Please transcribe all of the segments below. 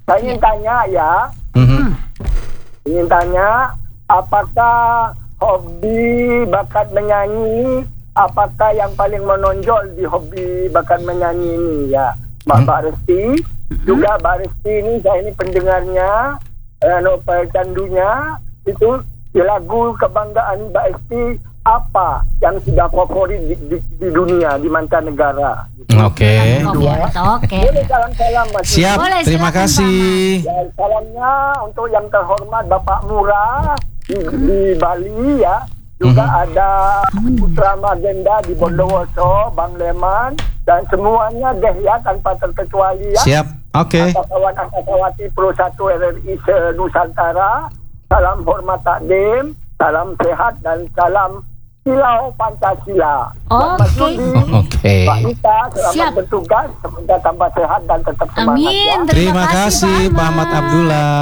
Saya ingin tanya ya. Ingin tanya, apakah hobi bakat menyanyi, apakah yang paling menonjol di hobi bakat menyanyi ini ya, Mbak Resti? Juga Mbak Resti ini, saya ini pendengarnya, candunya itu di lagu kebanggaan Mbak Resti apa yang sudah favorit di dunia, di mancanegara? Oke. Boleh salam-salam Mas. Siap. Boleh, Terima kasih. Ya, salamnya untuk yang terhormat Bapak Murah di Bali ya. Juga ada Putra Magenda di Bondowoso, Bang Leman, dan semuanya deh ya tanpa terkecuali ya. Siap. Oke. Angkatawati Pro 1 RRI se-Nusantara. Salam hormat takdim, salam sehat dan salam Silau Pancasila. Oke. Pak Ita, selamat bertugas, semoga tambah sehat dan tetap semangat. Amin. Ya. Terima kasih Pak Ahmad Abdullah.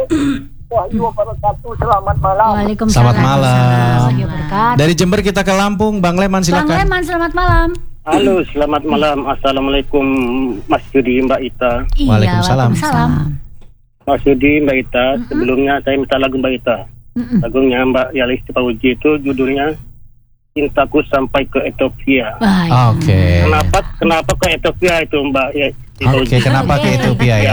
Selamat malam. Waalaikumsalam. Selamat malam. Warahmatullahi wabarakatuh. Dari Jember kita ke Lampung, Bang Leman Bang silakan. Leman, selamat malam. Halo, selamat malam. Assalamualaikum Mas Yudi, Mbak Ita. Iya, Waalaikumsalam. Mas Yudi, Mbak Ita, sebelumnya saya minta lagu Mbak Ita. Lagunya Mbak Yalis Pauji itu judulnya Cintaku Sampai ke Ethiopia. Oke. Kenapa ke Ethiopia itu Mbak? Ya, Oke, kenapa ke Ethiopia ya?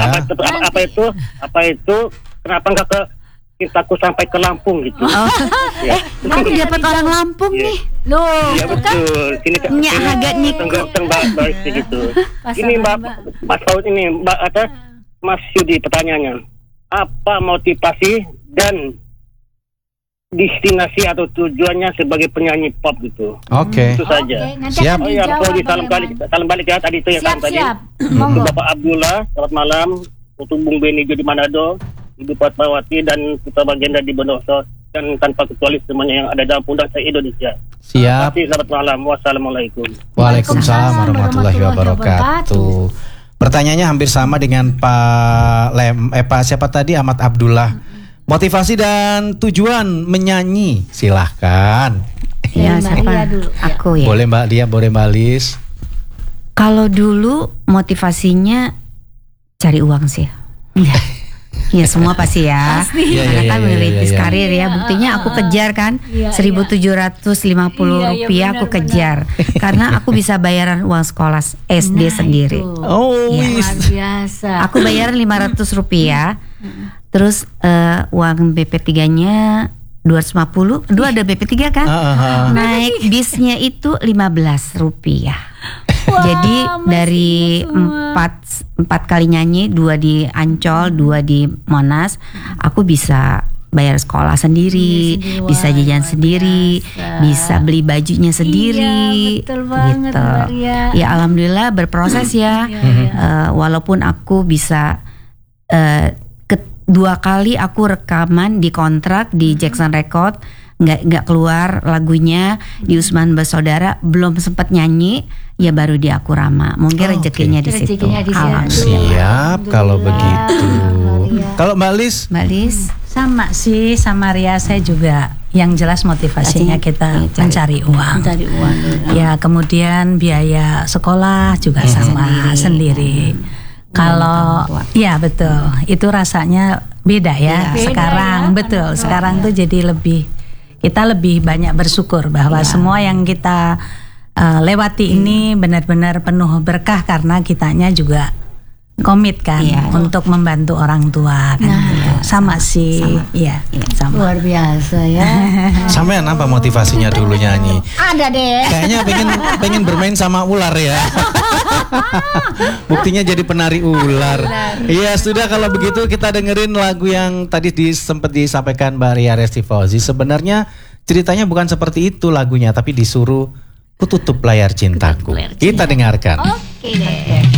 Apa itu? Kenapa enggak ke Cintaku Sampai ke Lampung gitu? Nanti dapat orang Lampung nih. Loh, Iya betul. Sini agak niku. Mbak gitu. Ini Mbak Mas Paud ini Mbak Mas Yudi, pertanyaannya, apa motivasi dan destinasi atau tujuannya sebagai penyanyi pop gitu? Oke. Itu saja. Siap. Oh ya, salam balik ya tadi itu ya kan tadi. Untuk Bapak Abdullah, selamat malam. Untuk Bung Beni di Manado, Ibu Fatmawati dan Putra Bagenda di Bondowoso, dan tanpa kecuali semuanya yang ada dalam pundak saya Indonesia. Siap. Selamat malam. Wassalamualaikum. Waalaikumsalam warahmatullahi wabarakatuh. Pertanyaannya hampir sama dengan Pak siapa tadi, Ahmad Abdullah. Motivasi dan tujuan menyanyi, silahkan. Ya, siapa? Aku ya. Boleh Mbak Lia, boleh Mbak Lis. Kalau dulu motivasinya cari uang sih. Iya. Ya semua pasti ya. Karena kan merintis karir ya. Buktinya aku kejar kan 1.750 rupiah aku kejar. Karena aku bisa bayaran uang sekolah SD sendiri. Luar biasa. Aku bayaran 500 rupiah. Terus uang BP3-nya 250. Dua ada BP3 kan? Naik bisnya itu 15 rupiah. Jadi dari empat kali nyanyi, 2 di Ancol, 2 di Monas, aku bisa bayar sekolah sendiri, bisa jajan sendiri, bisa beli bajunya sendiri. Iya, betul banget, gitu. Ya alhamdulillah berproses ya. Walaupun aku bisa 2 kali aku rekaman di kontrak di Jackson Record, nggak keluar lagunya di Usman Bersaudara, belum sempat nyanyi, ya baru di Akurama. Mungkin rezekinya di situ. Siap kalau begitu. Kalau Mbak Lis? Sama sih, sama Ria, saya juga yang jelas motivasinya kita mencari uang. Ya kemudian biaya sekolah juga sama sendiri. Kalau ya betul, itu rasanya beda ya. Sekarang betul, sekarang tuh jadi kita lebih banyak bersyukur bahwa semua yang kita lewati ini benar-benar penuh berkah karena kitanya juga komit kan untuk membantu orang tua kan. Sama sih. Sama. Luar biasa ya. Sampean apa motivasinya dulu nyanyi? Ada deh. Kayaknya pengen bermain sama ular ya. Buktinya jadi penari ular. Iya, sudah kalau begitu kita dengerin lagu yang tadi sempat disampaikan Mbak Ria Resti Fauzi. Sebenarnya ceritanya bukan seperti itu lagunya, tapi disuruh Ku Tutup Layar Cintaku. Kita dengarkan. Oke deh.